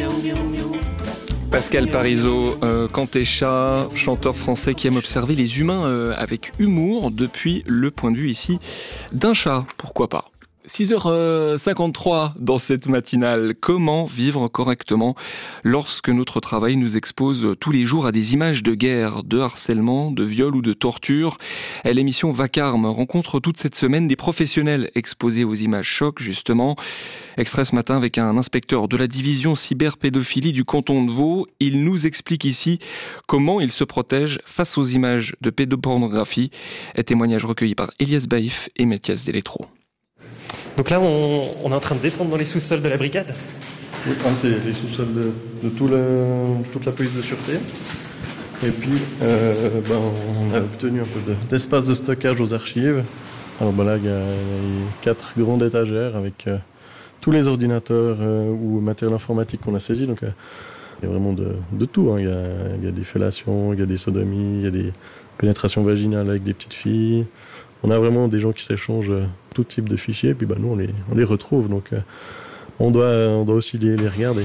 Pascal Parisot, Cantécha, chanteur français qui aime observer les humains avec humour depuis le point de vue ici d'un chat, pourquoi pas. 6h53 dans cette matinale. Comment vivre correctement lorsque notre travail nous expose tous les jours à des images de guerre, de harcèlement, de viol ou de torture? L'émission Vacarme rencontre toute cette semaine des professionnels exposés aux images chocs, justement. Extrait ce matin avec un inspecteur de la division cyberpédophilie du canton de Vaud. Il nous explique ici comment il se protège face aux images de pédopornographie. Témoignage recueilli par Elias Baïf et Mathias Delétro. Donc là, on est en train de descendre dans les sous-sols de la brigade. Oui, c'est les sous-sols de toute la police de sûreté. Et puis, on a obtenu un peu d'espace de stockage aux archives. Alors là, il y a 4 grandes étagères avec tous les ordinateurs ou matériel informatique qu'on a saisi. Donc, il y a vraiment de tout. Il y a des fellations, il y a des sodomies, il y a des pénétrations vaginales avec des petites filles. On a vraiment des gens qui s'échangent tout type de fichiers, et puis nous on les retrouve, donc on doit aussi les regarder.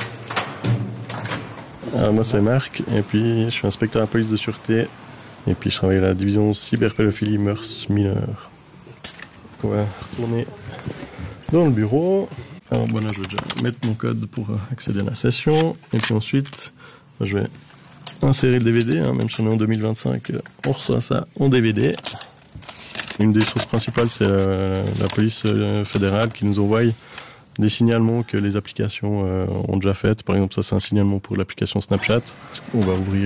Alors moi c'est Marc, et puis je suis inspecteur à la police de sûreté, et puis je travaille à la division cyberpédophilie mœurs mineures. On va retourner dans le bureau. Alors là je vais déjà mettre mon code pour accéder à la session, et puis ensuite je vais insérer le DVD, même si on est en 2025, on reçoit ça en DVD. Une des sources principales, c'est la police fédérale qui nous envoie des signalements que les applications ont déjà faites. Par exemple, ça c'est un signalement pour l'application Snapchat. On va ouvrir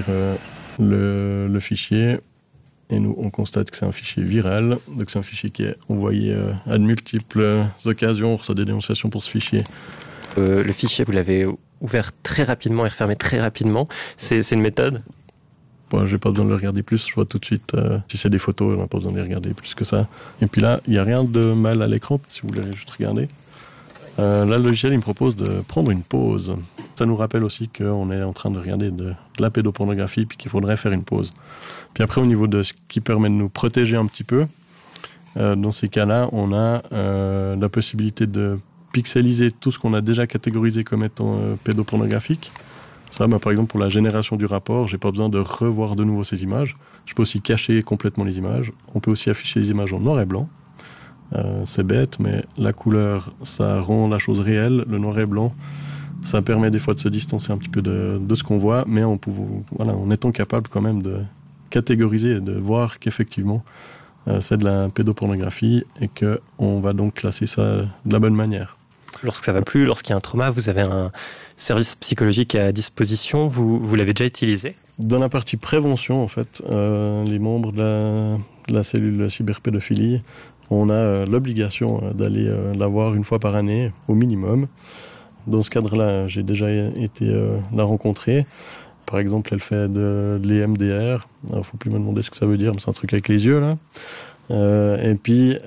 le fichier et nous on constate que c'est un fichier viral. Donc c'est un fichier qui est envoyé à de multiples occasions. On reçoit des dénonciations pour ce fichier. Le fichier, vous l'avez ouvert très rapidement et refermé très rapidement. C'est une méthode ? Bon, j'ai pas besoin de le regarder plus, je vois tout de suite si c'est des photos, on n'a pas besoin de les regarder plus que ça. Et puis là, il n'y a rien de mal à l'écran, si vous voulez juste regarder. Là, le logiciel, il me propose de prendre une pause. Ça nous rappelle aussi qu'on est en train de regarder de la pédopornographie, puis qu'il faudrait faire une pause. Puis après, au niveau de ce qui permet de nous protéger un petit peu, dans ces cas-là, on a la possibilité de pixeliser tout ce qu'on a déjà catégorisé comme étant pédopornographique. Ça, par exemple, pour la génération du rapport, j'ai pas besoin de revoir de nouveau ces images. Je peux aussi cacher complètement les images. On peut aussi afficher les images en noir et blanc. C'est bête, mais la couleur, ça rend la chose réelle. Le noir et blanc, ça permet des fois de se distancer un petit peu de ce qu'on voit, mais en étant capable quand même de catégoriser et de voir qu'effectivement, c'est de la pédopornographie et qu'on va donc classer ça de la bonne manière. Lorsque ça va plus, lorsqu'il y a un trauma, vous avez un service psychologique à disposition. Vous l'avez déjà utilisé ? Dans la partie prévention, en fait, les membres de la cellule cyberpédophilie, on a l'obligation d'aller la voir une fois par année, au minimum. Dans ce cadre-là, j'ai déjà été la rencontrer. Par exemple, elle fait de l'EMDR. Il ne faut plus me demander ce que ça veut dire, mais c'est un truc avec les yeux, là. Et puis,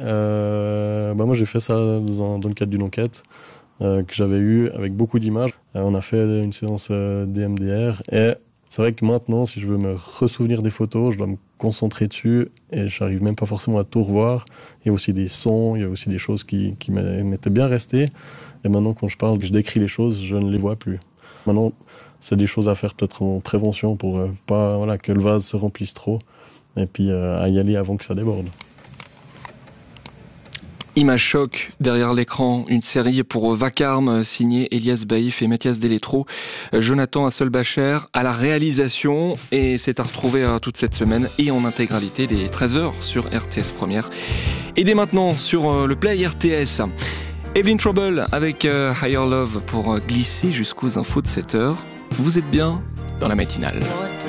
moi j'ai fait ça dans le cadre d'une enquête que j'avais eue avec beaucoup d'images. On a fait une séance d'EMDR et c'est vrai que maintenant, si je veux me ressouvenir des photos, je dois me concentrer dessus et j'arrive même pas forcément à tout revoir. Il y a aussi des sons, il y a aussi des choses qui m'étaient bien restées. Et maintenant, quand je parle, que je décris les choses, je ne les vois plus. Maintenant, c'est des choses à faire peut-être en prévention pour pas que le vase se remplisse trop et puis à y aller avant que ça déborde. Image choc derrière l'écran, une série pour Vacarme signée Elias Baïf et Mathias Delétro, Jonathan Hasselbacher à la réalisation, et c'est à retrouver toute cette semaine et en intégralité dès 13h sur RTS Première et dès maintenant sur le Play RTS. Evelyn Trouble avec Higher Love pour glisser jusqu'aux infos de 7h. Vous êtes bien dans la matinale.